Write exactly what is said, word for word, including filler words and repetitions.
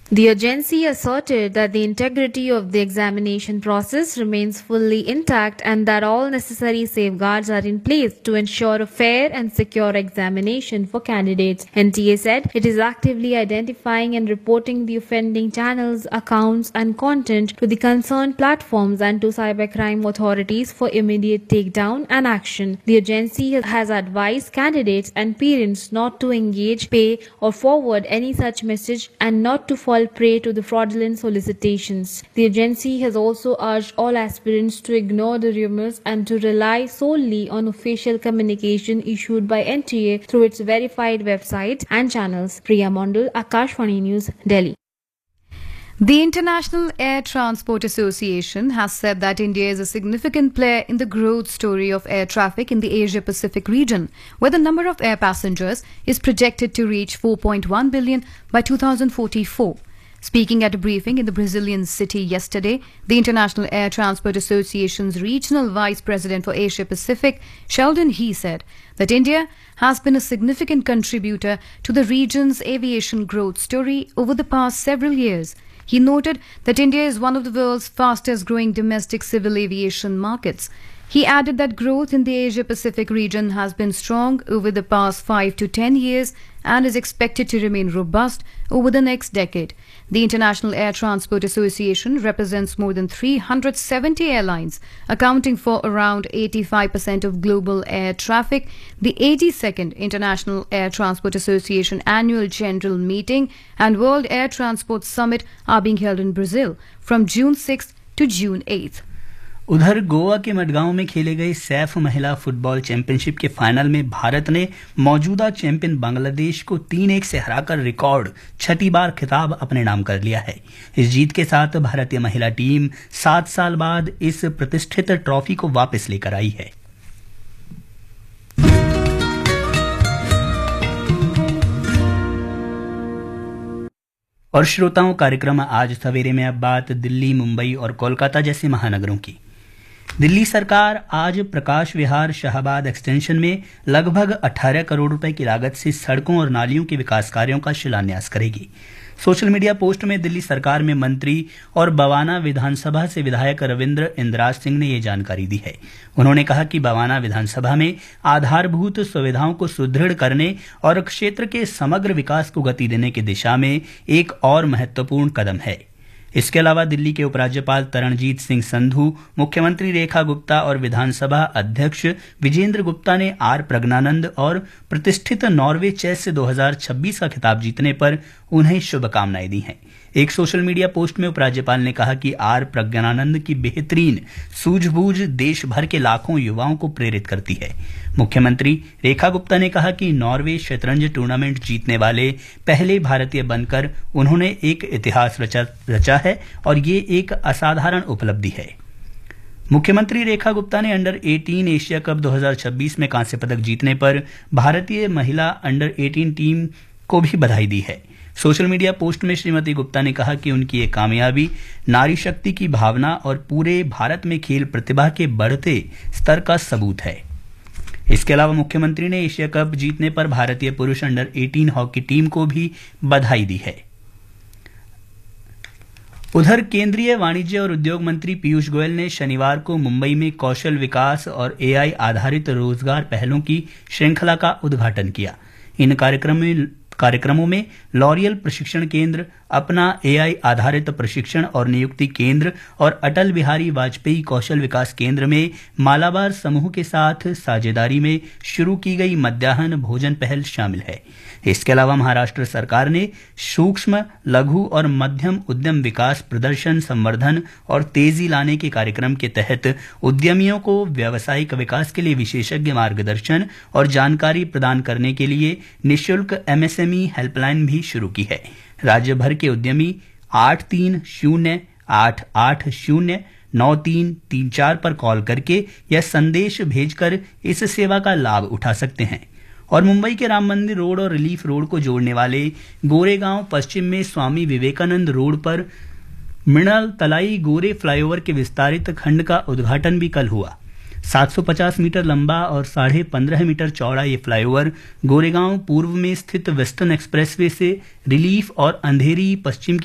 The agency asserted that the integrity of the examination process remains fully intact and that all necessary safeguards are in place to ensure a fair and secure examination for candidates. N T A said it is actively identifying and reporting the offending channels, accounts, and content to the concerned platforms and to cybercrime authorities for immediate takedown and action. The agency has advised candidates and parents not to engage, pay, or forward any such message and not to fall prey to the fraudulent solicitations. The agency has also urged all aspirants to ignore the rumors and to rely solely on official communication issued by N T A through its verified website and channels. Priya Mondal, Akashvani News, Delhi. The International Air Transport Association has said that India is a significant player in the growth story of air traffic in the Asia-Pacific region, where the number of air passengers is projected to reach four point one billion by two thousand forty-four. Speaking at a briefing in the Brazilian city yesterday, the International Air Transport Association's Regional Vice President for Asia-Pacific, Sheldon He, said that India has been a significant contributor to the region's aviation growth story over the past several years. He noted that India is one of the world's fastest growing domestic civil aviation markets. He added that growth in the Asia-Pacific region has been strong over the past five to ten years and is expected to remain robust over the next decade. The International Air Transport Association represents more than three hundred seventy airlines, accounting for around eighty-five percent of global air traffic. The eighty-second International Air Transport Association Annual General Meeting and World Air Transport Summit are being held in Brazil from June sixth to June eighth. उधर गोवा के मडगांव में खेले गए सैफ महिला football championship के final में भारत ने मौजूदा चैंपियन बांग्लादेश को तीन एक से हराकर रिकॉर्ड छठी बार खिताब अपने नाम कर लिया है। इस जीत के साथ भारतीय महिला टीम सात साल बाद इस प्रतिष्ठित ट्रॉफी को वापस लेकर आई है। और श्रोताओं, कार्यक्रम आज सवेरे में अब बात दिल्ली, मुंबई और कोलकाता जैसे महानगरों की। दिल्ली सरकार आज प्रकाश विहार शाहबाद एक्सटेंशन में लगभग अठारह करोड़ रुपए की लागत से सड़कों और नालियों के विकास कार्यों का शिलान्यास करेगी। सोशल मीडिया पोस्ट में दिल्ली सरकार में मंत्री और बवाना विधानसभा से विधायक रविंद्र इंद्राज सिंह ने ये जानकारी दी है। उन्होंने कहा कि बवाना विधानसभा में आधारभूत सुविधाओं को सुदृढ़ करने और क्षेत्र के समग्र विकास को गति देने की दिशा में एक और महत्वपूर्ण कदम है। इसके अलावा दिल्ली के उपराज्यपाल तरणजीत सिंह संधू, मुख्यमंत्री रेखा गुप्ता और विधानसभा अध्यक्ष विजेंद्र गुप्ता ने आर प्रज्ञानंद और प्रतिष्ठित नॉर्वे चेस दो हज़ार छब्बीस का खिताब जीतने पर उन्हें शुभकामनाएं दी हैं। एक सोशल मीडिया पोस्ट में उपराज्यपाल ने कहा कि आर प्रज्ञानंद की बेहतरीन सूझबूझ देश भर के लाखों युवाओं को प्रेरित करती है। मुख्यमंत्री रेखा गुप्ता ने कहा कि नॉर्वे शतरंज टूर्नामेंट जीतने वाले पहले भारतीय बनकर उन्होंने एक इतिहास रचा, रचा है और ये एक असाधारण उपलब्धि है। मुख्यमंत्री रेखा गुप्ता ने अंडर अठारह एशिया कप दो हज़ार छब्बीस में कांस्य पदक जीतने पर भारतीय महिला अंडर अठारह टीम को भी बधाई दी है। सोशल मीडिया पोस्ट में श्रीमती गुप्ता ने कहा कि उनकी ये कामयाबी नारी शक्ति की भावना और पूरे भारत में खेल प्रतिभा के बढ़ते स्तर का सबूत है। इसके अलावा मुख्यमंत्री ने एशिया कप जीतने पर भारतीय पुरुष अंडर अठारह हॉकी टीम को भी बधाई दी है। उधर केंद्रीय वाणिज्य और उद्योग मंत्री पीयूष गोयल ने शनिवार को मुंबई में कौशल विकास और एआई आधारित रोजगार पहलों की श्रृंखला का उद्घाटन किया। इन कार्यक्रम में कार्यक्रमों में लॉरियल प्रशिक्षण केंद्र, अपना एआई आधारित प्रशिक्षण और नियुक्ति केंद्र और अटल बिहारी वाजपेयी कौशल विकास केंद्र में मालाबार समूह के साथ साझेदारी में शुरू की गई मध्याह्न भोजन पहल शामिल है। इसके अलावा महाराष्ट्र सरकार ने सूक्ष्म, लघु और मध्यम उद्यम विकास, प्रदर्शन, संवर्धन और तेजी लाने के कार्यक्रम के तहत उद्यमियों को व्यावसायिक विकास के लिए विशेषज्ञ मार्गदर्शन और जानकारी प्रदान करने के लिए निःशुल्क एमएसएमई हेल्पलाइन भी शुरू की है। राज्य भर के उद्यमी आठ तीन शून्य आठ आठ शून्य नौ तीन तीन चार पर कॉल करके या संदेश भेजकर इस सेवा का लाभ उठा सकते हैं। और मुंबई के राम मंदिर रोड और रिलीफ रोड को जोड़ने वाले गोरेगांव पश्चिम में स्वामी विवेकानंद रोड पर मृणाल तलाई गोरे फ्लाईओवर के विस्तारित खंड का उद्घाटन भी कल हुआ। सात सौ पचास मीटर लंबा और साढ़े पंद्रह मीटर चौड़ा ये फ्लाईओवर गोरेगांव पूर्व में स्थित वेस्टर्न एक्सप्रेसवे से रिलीफ और अंधेरी पश्चिम